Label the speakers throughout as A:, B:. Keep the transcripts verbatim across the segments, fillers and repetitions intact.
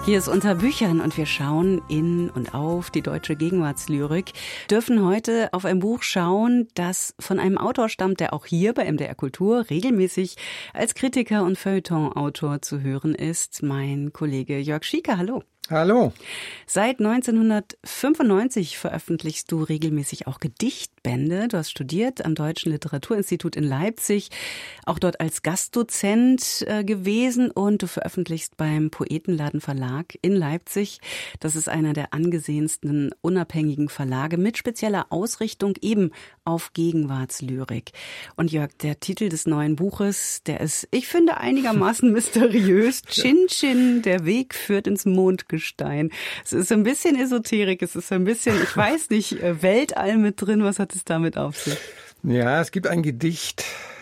A: Hier ist Unter Büchern und wir schauen in und auf die deutsche Gegenwartslyrik. Dürfen heute auf ein Buch schauen, das von einem Autor stammt, der auch hier bei M D R Kultur regelmäßig als Kritiker und Feuilleton-Autor zu hören ist. Mein Kollege Jörg Schieker, hallo.
B: Hallo.
A: Seit neunzehnhundertfünfundneunzig veröffentlichst du regelmäßig auch Gedichtbände. Du hast studiert am Deutschen Literaturinstitut in Leipzig, auch dort als Gastdozent äh, gewesen und du veröffentlichst beim Poetenladen Verlag in Leipzig. Das ist einer der angesehensten unabhängigen Verlage mit spezieller Ausrichtung eben auf Gegenwartslyrik. Und Jörg, der Titel des neuen Buches, der ist, ich finde, einigermaßen mysteriös. Chin Chin, der Weg führt ins Mondgestein. Es ist ein bisschen Esoterik, es ist ein bisschen, ich weiß nicht, Weltall mit drin. Was hat es damit auf sich?
B: Ja, es gibt ein Gedicht,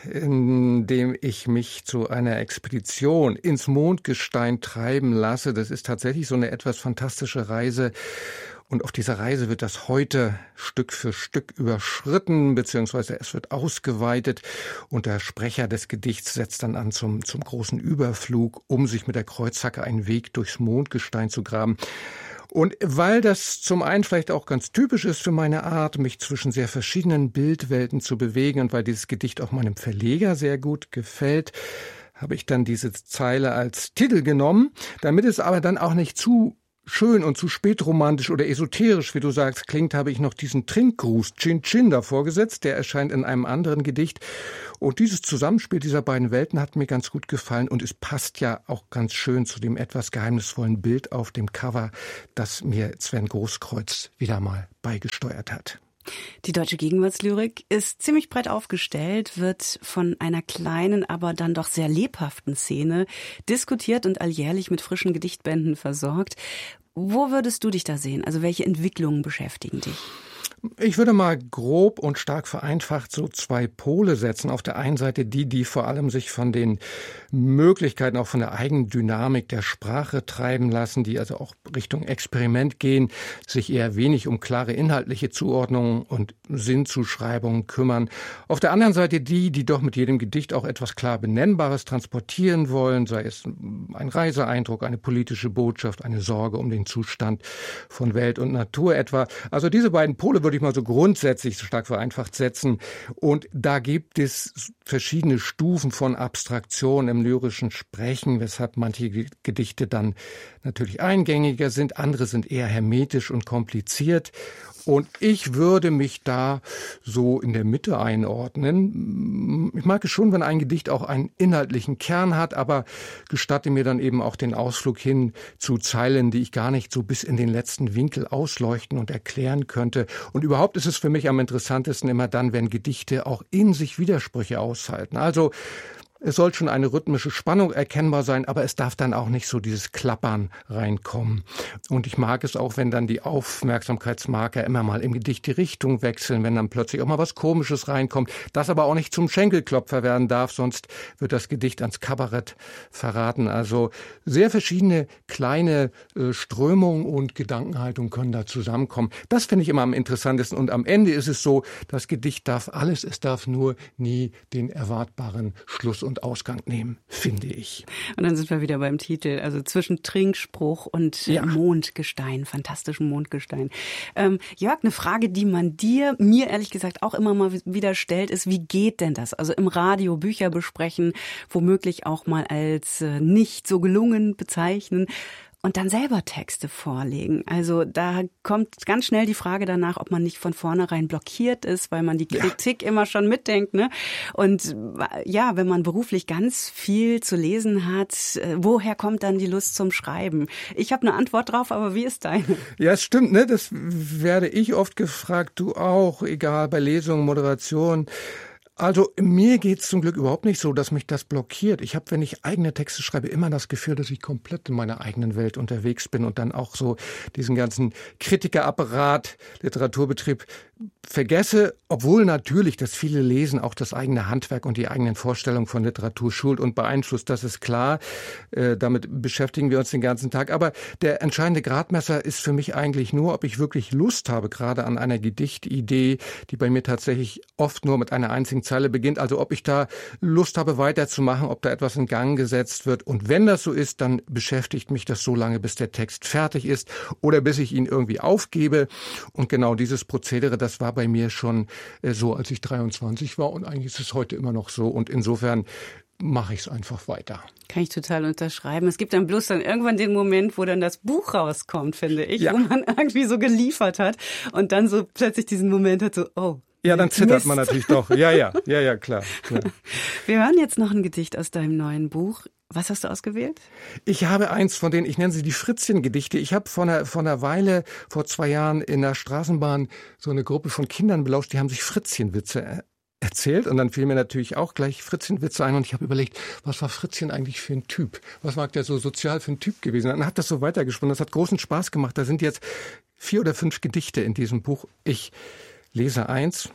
B: in dem ich mich zu einer Expedition ins Mondgestein treiben lasse. Das ist tatsächlich so eine etwas fantastische Reise. Und auf dieser Reise wird das heute Stück für Stück überschritten, beziehungsweise es wird ausgeweitet. Und der Sprecher des Gedichts setzt dann an zum, zum großen Überflug, um sich mit der Kreuzhacke einen Weg durchs Mondgestein zu graben. Und weil das zum einen vielleicht auch ganz typisch ist für meine Art, mich zwischen sehr verschiedenen Bildwelten zu bewegen und weil dieses Gedicht auch meinem Verleger sehr gut gefällt, habe ich dann diese Zeile als Titel genommen, damit es aber dann auch nicht zu schön und zu spätromantisch oder esoterisch, wie du sagst, klingt, habe ich noch diesen Trinkgruß Chin Chin davor gesetzt. Der erscheint in einem anderen Gedicht. Und dieses Zusammenspiel dieser beiden Welten hat mir ganz gut gefallen. Und es passt ja auch ganz schön zu dem etwas geheimnisvollen Bild auf dem Cover, das mir Sven Großkreuz wieder mal beigesteuert hat.
A: Die deutsche Gegenwartslyrik ist ziemlich breit aufgestellt, wird von einer kleinen, aber dann doch sehr lebhaften Szene diskutiert und alljährlich mit frischen Gedichtbänden versorgt. Wo würdest du dich da sehen? Also welche Entwicklungen beschäftigen dich?
B: Ich würde mal grob und stark vereinfacht so zwei Pole setzen. Auf der einen Seite die, die vor allem sich von den Möglichkeiten, auch von der Eigendynamik der Sprache treiben lassen, die also auch Richtung Experiment gehen, sich eher wenig um klare inhaltliche Zuordnungen und Sinnzuschreibungen kümmern. Auf der anderen Seite die, die doch mit jedem Gedicht auch etwas klar Benennbares transportieren wollen, sei es ein Reiseeindruck, eine politische Botschaft, eine Sorge um den Zustand von Welt und Natur etwa. Also diese beiden Pole würde ich mal so grundsätzlich so stark vereinfacht setzen. Und da gibt es verschiedene Stufen von Abstraktion im lyrischen Sprechen, weshalb manche Gedichte dann natürlich eingängiger sind, andere sind eher hermetisch und kompliziert. Und ich würde mich da so in der Mitte einordnen. Ich mag es schon, wenn ein Gedicht auch einen inhaltlichen Kern hat, aber gestatte mir dann eben auch den Ausflug hin zu Zeilen, die ich gar nicht so bis in den letzten Winkel ausleuchten und erklären könnte. Und überhaupt ist es für mich am interessantesten immer dann, wenn Gedichte auch in sich Widersprüche aushalten. Also es soll schon eine rhythmische Spannung erkennbar sein, aber es darf dann auch nicht so dieses Klappern reinkommen. Und ich mag es auch, wenn dann die Aufmerksamkeitsmarker immer mal im Gedicht die Richtung wechseln, wenn dann plötzlich auch mal was Komisches reinkommt, das aber auch nicht zum Schenkelklopfer werden darf, sonst wird das Gedicht ans Kabarett verraten. Also sehr verschiedene kleine äh, Strömungen und Gedankenhaltungen können da zusammenkommen. Das finde ich immer am interessantesten. Und am Ende ist es so, das Gedicht darf alles, es darf nur nie den erwartbaren Schluss und Ausgang nehmen, finde ich.
A: Und dann sind wir wieder beim Titel, also zwischen Trinkspruch und
B: ja.
A: Mondgestein, fantastischem Mondgestein. Ähm, Jörg, eine Frage, die man dir, mir ehrlich gesagt auch immer mal wieder stellt, ist, wie geht denn das? Also im Radio Bücher besprechen, womöglich auch mal als äh, nicht so gelungen bezeichnen. Und dann selber Texte vorlegen. Also da kommt ganz schnell die Frage danach, ob man nicht von vornherein blockiert ist, weil man die Kritik ja. immer schon mitdenkt. Ne? Und ja, wenn man beruflich ganz viel zu lesen hat, woher kommt dann die Lust zum Schreiben? Ich habe eine Antwort drauf, aber wie ist deine?
B: Ja, es stimmt, ne? Das werde ich oft gefragt, du auch, egal bei Lesungen, Moderation. Also mir geht's zum Glück überhaupt nicht so, dass mich das blockiert. Ich habe, wenn ich eigene Texte schreibe, immer das Gefühl, dass ich komplett in meiner eigenen Welt unterwegs bin und dann auch so diesen ganzen Kritikerapparat, Literaturbetrieb vergesse, obwohl natürlich das viele Lesen auch das eigene Handwerk und die eigenen Vorstellungen von Literatur schult und beeinflusst, das ist klar. Äh, damit beschäftigen wir uns den ganzen Tag. Aber der entscheidende Gradmesser ist für mich eigentlich nur, ob ich wirklich Lust habe, gerade an einer Gedichtidee, die bei mir tatsächlich oft nur mit einer einzigen Zeile beginnt, also ob ich da Lust habe weiterzumachen, ob da etwas in Gang gesetzt wird. Und wenn das so ist, dann beschäftigt mich das so lange, bis der Text fertig ist oder bis ich ihn irgendwie aufgebe. Und genau dieses Prozedere, das war bei mir schon äh, so, als ich dreiundzwanzig war, und eigentlich ist es heute immer noch so. Und insofern mache ich es einfach weiter.
A: Kann ich total unterschreiben. Es gibt dann bloß dann irgendwann den Moment, wo dann das Buch rauskommt, finde ich, ja. wo man irgendwie so geliefert hat und dann so plötzlich diesen Moment hat, so, oh.
B: Ja, dann zittert
A: Mist.
B: man natürlich doch. Ja, ja, ja, ja, klar, klar.
A: Wir hören jetzt noch ein Gedicht aus deinem neuen Buch. Was hast du ausgewählt?
B: Ich habe eins von denen, ich nenne sie die Fritzchen-Gedichte. Ich habe vor einer, vor einer Weile, vor zwei Jahren in der Straßenbahn so eine Gruppe von Kindern belauscht, die haben sich Fritzchen-Witze erzählt, und dann fiel mir natürlich auch gleich Fritzchen-Witze ein, und ich habe überlegt, was war Fritzchen eigentlich für ein Typ? Was mag der so sozial für ein Typ gewesen sein? Dann hat das so weitergesponnen, das hat großen Spaß gemacht. Da sind jetzt vier oder fünf Gedichte in diesem Buch. Ich lese eins.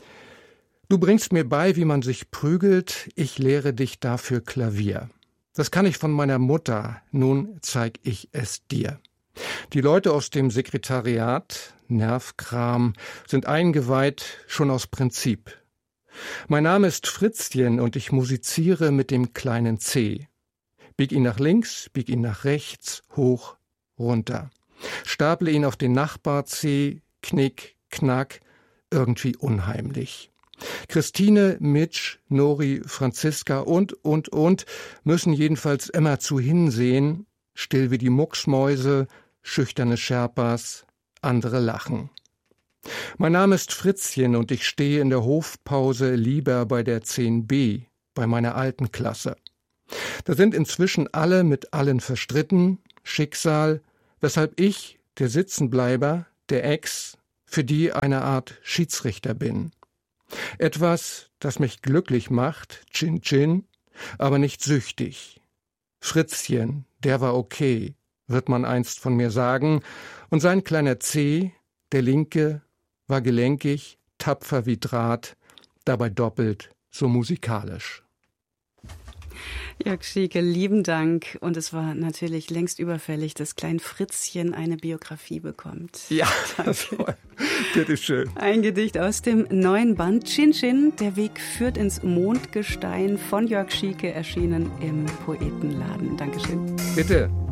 B: Du bringst mir bei, wie man sich prügelt, ich lehre dich dafür Klavier. Das kann ich von meiner Mutter, nun zeig ich es dir. Die Leute aus dem Sekretariat, Nervkram, sind eingeweiht, schon aus Prinzip. Mein Name ist Fritzchen und ich musiziere mit dem kleinen C. Bieg ihn nach links, bieg ihn nach rechts, hoch, runter. Staple ihn auf den Nachbar C, knick, knack, irgendwie unheimlich. Christine, Mitch, Nori, Franziska und, und, und müssen jedenfalls immerzu hinsehen, still wie die Mucksmäuse, schüchterne Sherpas, andere lachen. Mein Name ist Fritzchen und ich stehe in der Hofpause lieber bei der zehn b, bei meiner alten Klasse. Da sind inzwischen alle mit allen verstritten, Schicksal, weshalb ich, der Sitzenbleiber, der Ex, für die eine Art Schiedsrichter bin. Etwas, das mich glücklich macht, Chin Chin, aber nicht süchtig. Fritzchen, der war okay, wird man einst von mir sagen, und sein kleiner C, der linke, war gelenkig, tapfer wie Draht, dabei doppelt so musikalisch.
A: Jörg Schieke, lieben Dank. Und es war natürlich längst überfällig, dass Klein Fritzchen eine Biografie bekommt.
B: Ja, das war, bitteschön.
A: Ein Gedicht aus dem neuen Band Chin Chin, der Weg führt ins Mondgestein, von Jörg Schieke, erschienen im Poetenladen. Dankeschön.
B: Bitte.